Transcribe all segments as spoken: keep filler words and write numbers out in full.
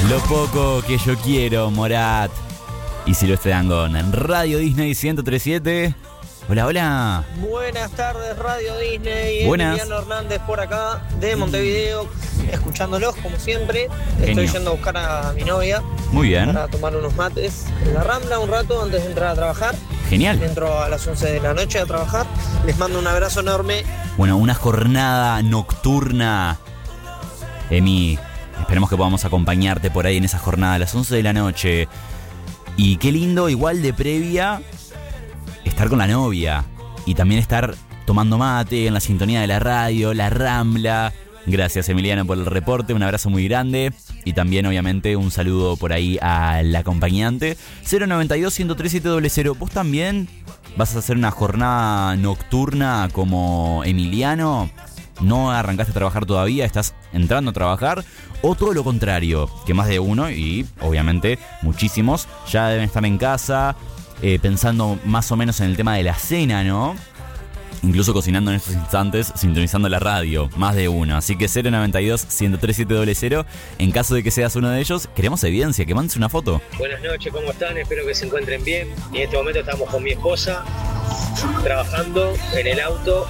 Lo poco que yo quiero, Morat. Y si lo están en Radio Disney ciento tres punto siete. Hola, hola. Buenas tardes, Radio Disney. Buenas. Emiliano Hernández por acá, de Montevideo, escuchándolos como siempre. Genio. Estoy yendo a buscar a mi novia. Muy bien. Para tomar unos mates en la Rambla un rato antes de entrar a trabajar. Genial. Entro a las once de la noche a trabajar. Les mando un abrazo enorme. Bueno, una jornada nocturna. Emi, esperemos que podamos acompañarte por ahí en esa jornada a las once de la noche. Y qué lindo, igual de previa, estar con la novia. Y también estar tomando mate en la sintonía de la radio, la Rambla. Gracias, Emiliano, por el reporte. Un abrazo muy grande. Y también, obviamente, un saludo por ahí al acompañante. cero noventa y dos, ciento tres, siete cero cero. ¿Vos también vas a hacer una jornada nocturna como Emiliano? ¿No arrancaste a trabajar todavía? ¿Estás entrando a trabajar? ¿O todo lo contrario? Que más de uno, y obviamente muchísimos, ya deben estar en casa eh, pensando más o menos en el tema de la cena, ¿no? Incluso cocinando en estos instantes, sintonizando la radio, más de uno. Así que cero noventa y dos, ciento tres, siete cero cero. En caso de que seas uno de ellos, queremos evidencia, que mandes una foto. Buenas noches, ¿cómo están? Espero que se encuentren bien. Y en este momento estamos con mi esposa, trabajando en el auto,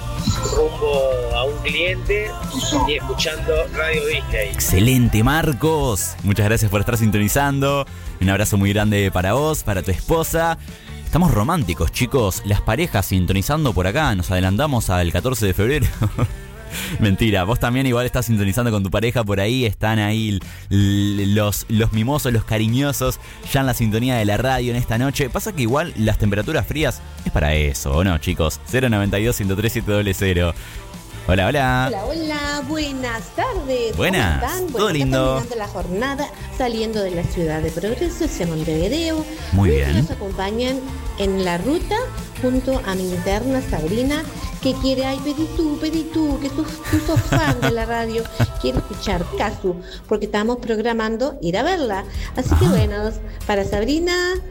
rumbo a un cliente y escuchando Radio Disney. Excelente, Marcos. Muchas gracias por estar sintonizando. Un abrazo muy grande para vos, para tu esposa. Estamos románticos, chicos. Las parejas sintonizando por acá. Nos adelantamos al catorce de febrero. Mentira, vos también igual estás sintonizando con tu pareja por ahí. Están ahí los, los mimosos, los cariñosos, ya en la sintonía de la radio en esta noche. Pasa que igual las temperaturas frías es para eso, ¿o no, chicos? cero noventa y dos, ciento tres, siete cero cero. Hola, hola. Hola, hola, buenas tardes. Buenas, ¿Cómo están? todo Bueno, lindo. Terminando la jornada, saliendo de la ciudad de Progreso hacia Montevideo. Muy Hoy bien. Nos acompañan en la ruta junto a mi interna Sabrina, que quiere, ay, pedí tú, pedí tú, que tú, tú sos fan de la radio, quiere escuchar Casu, porque estamos programando ir a verla. Así que Ah. bueno, para Sabrina,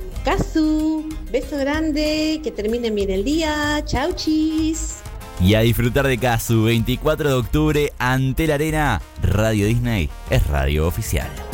Casu, beso grande, que terminen bien el día, chau chis. Y a disfrutar de Casu, veinticuatro de octubre, ante la arena. Radio Disney es radio oficial.